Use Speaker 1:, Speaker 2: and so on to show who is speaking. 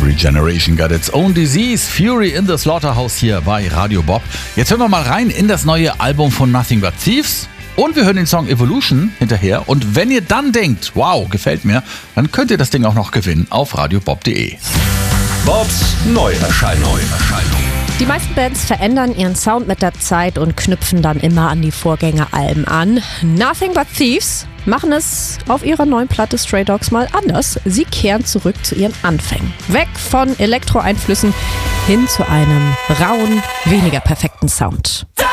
Speaker 1: Every Generation got its own disease. Fury in the Slaughterhouse hier bei Radio Bob. Jetzt hören wir mal rein in das neue Album von Nothing But Thieves. Und wir hören den Song Evolution hinterher. Und wenn ihr dann denkt, wow, gefällt mir, dann könnt ihr das Ding auch noch gewinnen auf radiobob.de.
Speaker 2: Bobs Neuerscheinung.
Speaker 3: Die meisten Bands verändern ihren Sound mit der Zeit und knüpfen dann immer an die Vorgängeralben an. Nothing But Thieves machen es auf ihrer neuen Platte Stray Dogs mal anders. Sie kehren zurück zu ihren Anfängen. Weg von Elektro-Einflüssen hin zu einem rauen, weniger perfekten Sound.